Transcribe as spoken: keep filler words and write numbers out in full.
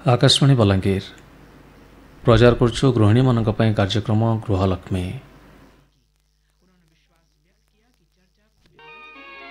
आकाशवाणी बलांगीर प्रचार करुछु गृहिणी मानक पई कार्यक्रम गृहलक्ष्मी।